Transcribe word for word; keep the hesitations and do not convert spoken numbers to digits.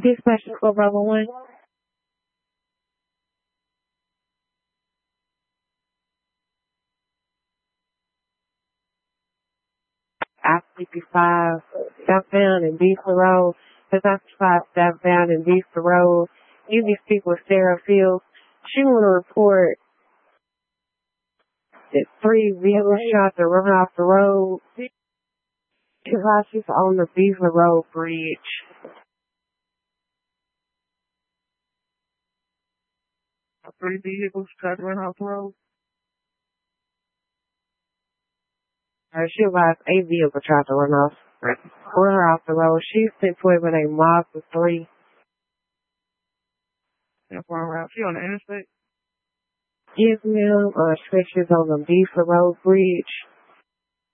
Dispatch for Bravo One. I fifty-five southbound in Beasley Road. Because I fifty-five southbound in Beasley Road. You can speak with Sarah Fields. She want to report that three vehicle shots are running off the road. She's on the Beasley Road Bridge. Three vehicles tried to run off the road. Uh, she advised a vehicle tried to run off, run her off the road. She's sent for with a Mazda three. That's why around. She on the interstate? Yes, ma'am. Uh, she's on the Beasley Road Bridge.